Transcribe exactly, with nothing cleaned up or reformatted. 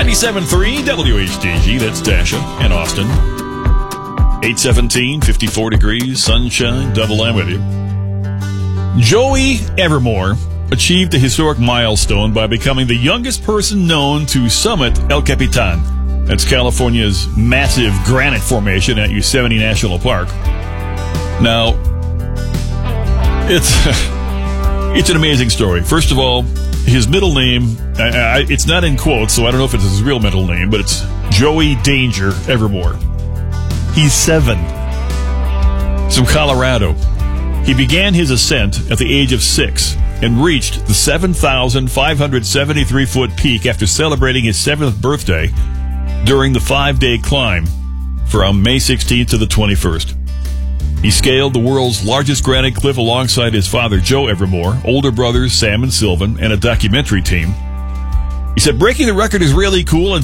ninety-seven point three W H D G, that's Dasha and Austin. eight seventeen, fifty-four degrees, sunshine, double M with you. Joey Evermore achieved a historic milestone by becoming the youngest person known to summit El Capitan. That's California's massive granite formation at Yosemite National Park. Now, it's it's an amazing story. First of all, his middle name, I, I, it's not in quotes, so I don't know if it's his real middle name, but it's Joey Danger Evermore. He's seven. It's from Colorado. He began his ascent at the age of six and reached the seven thousand five hundred seventy-three foot peak after celebrating his seventh birthday during the five-day climb from May sixteenth to the twenty-first. He scaled the world's largest granite cliff alongside his father, Joe Evermore, older brothers Sam and Sylvan, and a documentary team. He said, breaking the record is really cool and